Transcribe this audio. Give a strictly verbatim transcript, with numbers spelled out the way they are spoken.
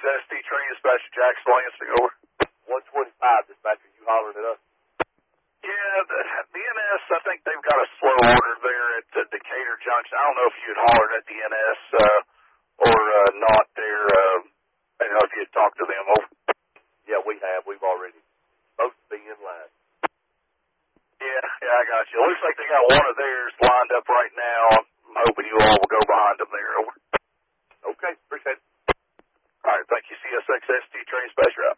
S T train dispatcher, Jackson Lansing, over. one twenty-five, dispatcher, you hollering at us? Yeah, the, the N S, I think they've got a slow order there at uh, Decatur Junction. I don't know if you had hollered at the N S uh, or uh, not there. Uh, I don't know if you had talked to them, over. Yeah, we have. We've already supposed to be in line. Yeah, yeah, I got you. It looks like they got one of theirs lined up right now. I'm hoping you all will go behind them there, over. Okay, appreciate it. All right, thank you, C S X S T train dispatcher.